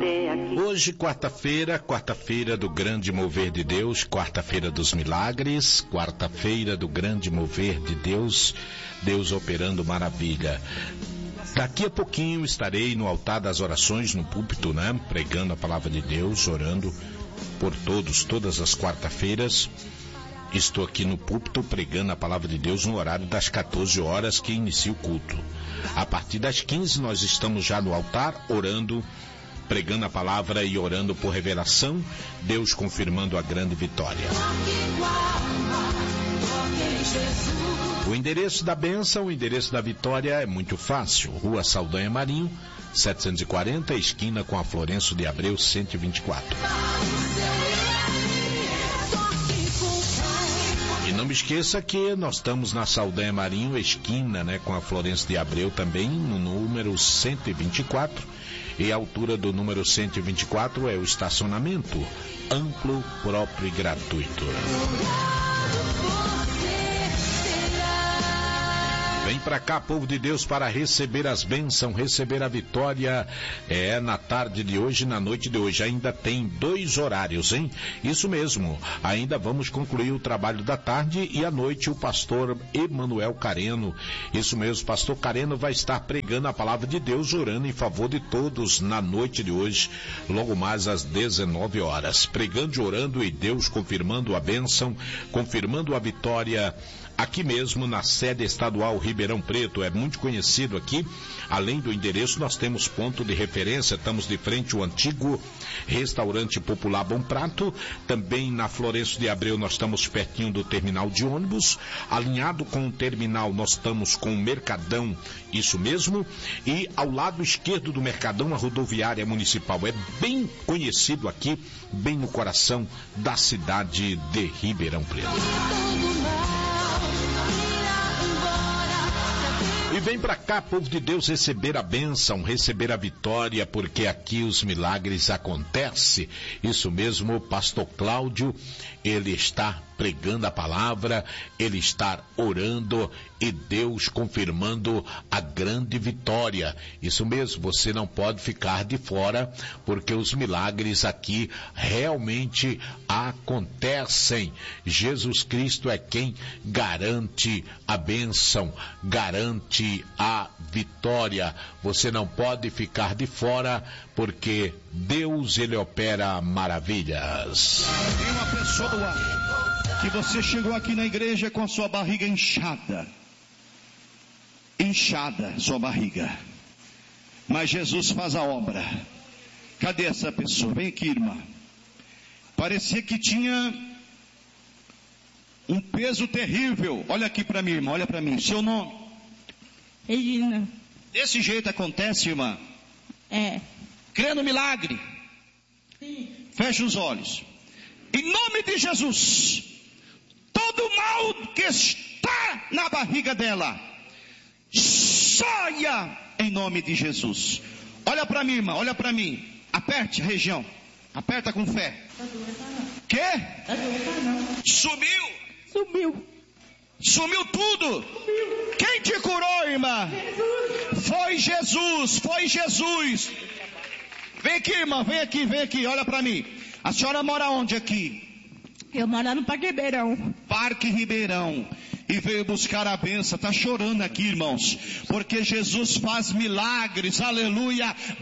Hoje, quarta-feira do grande mover de Deus, quarta-feira dos milagres, quarta-feira do grande mover de Deus, Deus operando maravilha. Daqui a pouquinho estarei no altar das orações, no púlpito, pregando a palavra de Deus, orando por todos, todas as quarta-feiras. Estou aqui no púlpito pregando a palavra de Deus no horário das 14 horas que inicia o culto. A partir das 15 nós estamos já no altar, orando, pregando a palavra e orando por revelação, Deus confirmando a grande vitória. O endereço da bênção, o endereço da vitória é muito fácil. Rua Saldanha Marinho, 740, esquina com a Florencio de Abreu, 124. E não me esqueça que nós estamos na Saldanha Marinho, esquina, com a Florencio de Abreu também, no número 124. E a altura do número 124 é o estacionamento amplo, próprio e gratuito. Vem pra cá, povo de Deus, para receber as bênçãos, receber a vitória. Na tarde de hoje, na noite de hoje. Ainda tem 2 horários, hein? Isso mesmo. Ainda vamos concluir o trabalho da tarde e à noite o pastor Emanuel Careno. Isso mesmo, pastor Careno vai estar pregando a palavra de Deus, orando em favor de todos na noite de hoje, logo mais às 19 horas. Pregando e orando e Deus confirmando a bênção, confirmando a vitória. Aqui mesmo na sede estadual Ribeirão Preto, é muito conhecido aqui. Além do endereço, nós temos ponto de referência, estamos de frente ao antigo restaurante popular Bom Prato. Também na Florencio de Abreu nós estamos pertinho do terminal de ônibus. Alinhado com o terminal nós estamos com o Mercadão, isso mesmo. E ao lado esquerdo do Mercadão, a rodoviária municipal. É bem conhecido aqui, bem no coração da cidade de Ribeirão Preto. E vem pra cá, povo de Deus, receber a bênção, receber a vitória, porque aqui os milagres acontecem. Isso mesmo, o pastor Cláudio, ele está pregando a palavra, ele está orando e Deus confirmando a grande vitória. Isso mesmo, você não pode ficar de fora, porque os milagres aqui realmente acontecem. Jesus Cristo é quem garante a bênção, garante a vitória. Você não pode ficar de fora, porque Deus, ele opera maravilhas. Tem uma pessoa que você chegou aqui na igreja com a sua barriga inchada, sua barriga, mas Jesus faz a obra. Cadê essa pessoa? Vem aqui, irmã. Parecia que tinha um peso terrível. Olha aqui para mim, irmã, olha para mim. Seu nome? Regina. Desse jeito acontece, irmã? É. Crê no milagre? Sim. Feche os olhos. Em nome de Jesus, todo mal que está na barriga dela, saia em nome de Jesus. Olha para mim, irmã, olha para mim. Aperte a região. Aperta com fé. Quê? Sumiu. Sumiu tudo. Sumiu. Quem te curou, irmã? Jesus. Foi Jesus. Vem aqui, irmã, vem aqui, olha para mim. A senhora mora onde aqui? Eu moro no Parque Ribeirão. Parque Ribeirão. E veio buscar a bênção. Está chorando aqui, irmãos. Porque Jesus faz milagres. Aleluia.